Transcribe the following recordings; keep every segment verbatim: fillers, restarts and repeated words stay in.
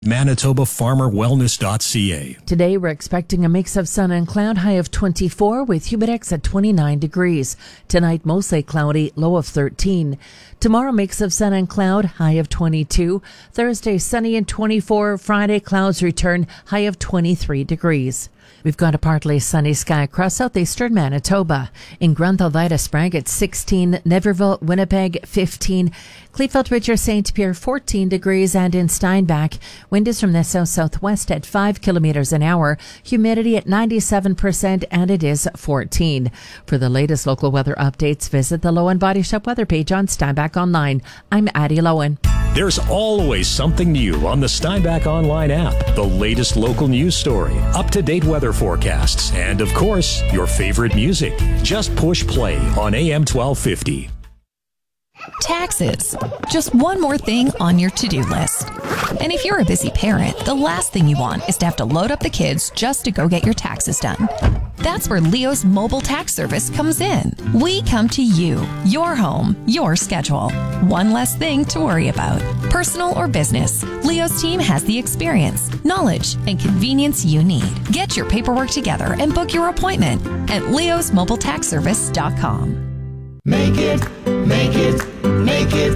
Manitoba Farmer Wellness dot C A. Today, we're expecting a mix of sun and cloud, high of twenty-four with humidex at twenty-nine degrees. Tonight, mostly cloudy, low of thirteen. Tomorrow, mix of sun and cloud, high of twenty-two. Thursday, sunny and twenty-four. Friday, clouds return, high of twenty-three degrees. We've got a partly sunny sky across southeastern Manitoba. In Granville, Vida, Sprague at sixteen, Neverville, Winnipeg fifteen, Kleefeld, Ridge, Saint Pierre fourteen degrees, and in Steinbach, wind is from the south-southwest at five kilometers an hour, humidity at ninety-seven percent, and it is fourteen. For the latest local weather updates, visit the Lowen Body Shop weather page on Steinbach Online. I'm Addie Lowen. There's always something new on the Steinbach Online app. The latest local news story, up-to-date weather forecasts, and of course, your favorite music. Just push play on A M twelve fifty. Taxes. Just one more thing on your to-do list. And if you're a busy parent, the last thing you want is to have to load up the kids just to go get your taxes done. That's where Leo's mobile tax service comes in. We come to you, your home, your schedule. One less thing to worry about. Personal or business, Leo's team has the experience, knowledge, and convenience you need. Get your paperwork together and book your appointment at leos mobile tax service dot com. Make it, make it, make it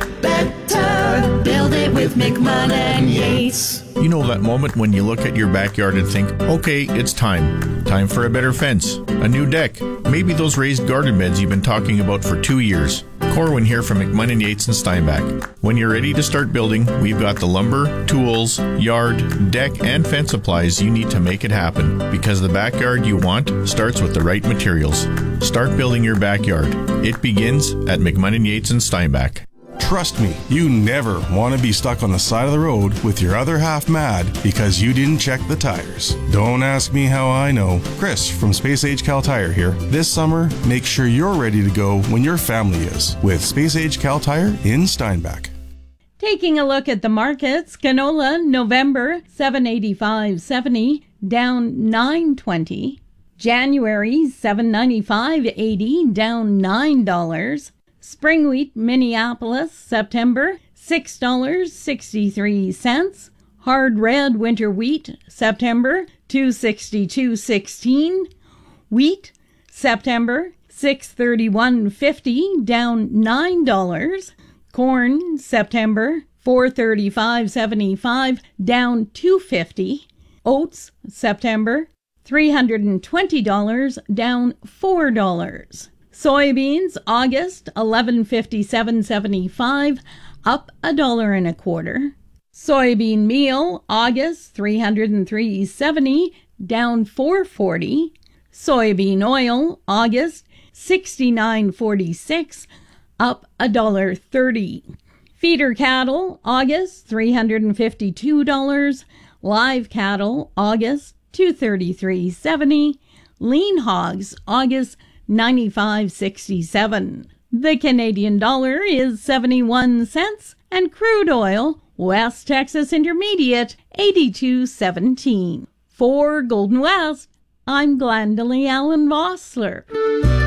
better. Build it with McMahon and Yates. You know that moment when you look at your backyard and think, okay, it's time. Time for a better fence, a new deck, maybe those raised garden beds you've been talking about for two years. Corwin here from McMahon and Yates and Steinbach. When you're ready to start building, we've got the lumber, tools, yard, deck, and fence supplies you need to make it happen. Because the backyard you want starts with the right materials. Start building your backyard. It begins at McMahon and Yates and Steinbach. Trust me, you never want to be stuck on the side of the road with your other half mad because you didn't check the tires. Don't ask me how I know. Chris from Space Age Cal Tire here. This summer, make sure you're ready to go when your family is with Space Age Cal Tire in Steinbach. Taking a look at the markets, canola November seven eighty-five seventy, down nine twenty. January seven ninety-five eighty, down nine dollars. Spring wheat Minneapolis September six dollars and sixty-three cents. Hard red winter wheat September two sixty-two sixteen. Wheat September six thirty-one fifty, down nine dollars. Corn September four thirty-five seventy-five, down two fifty. Oats September three hundred twenty dollars, down four dollars. Soybeans August eleven fifty-seven seventy-five, up a dollar and a quarter. Soybean meal August three hundred three seventy, down four forty. Soybean oil August sixty-nine forty-six, up a dollar thirty. Feeder cattle August three hundred fifty-two dollars. Live cattle August two thirty-three seventy. Lean hogs August ninety-five sixty-seven. The Canadian dollar is seventy-one cents, and crude oil West Texas Intermediate eighty-two seventeen. For Golden West, I'm Glendalee Allen Vossler.